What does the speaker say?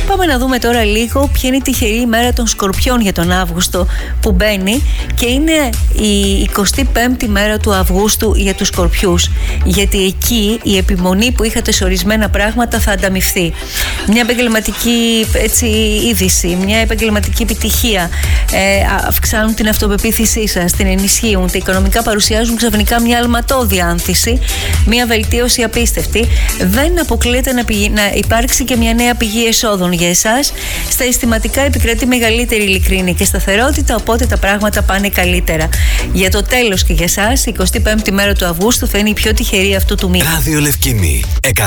Πάμε να δούμε τώρα λίγο ποια είναι η τυχερή ημέρα των Σκορπιών για τον Αύγουστο που μπαίνει, και είναι η 25η μέρα του Αυγούστου για τους Σκορπιούς, γιατί εκεί η επιμονή που είχατε σε ορισμένα πράγματα θα ανταμειφθεί. Μια επαγγελματική είδηση, μια επαγγελματική επιτυχία, αυξάνουν την αυτοπεποίθησή σας, την ενισχύουν. Τα οικονομικά παρουσιάζουν ξαφνικά μια αλματώδη άνθηση, μια βελτίωση απίστευτη. Δεν αποκλείεται να υπάρξει και μια νέα πηγή εσόδων για εσάς. Στα αισθηματικά επικρατεί μεγαλύτερη ειλικρίνη και σταθερότητα, οπότε τα πράγματα πάνε καλύτερα. Για το τέλος και για εσάς, η 25η μέρα του Αυγούστου θα είναι η πιο τυχερή αυτού του μήνα. Ράδιο Λευκήνη 100,3.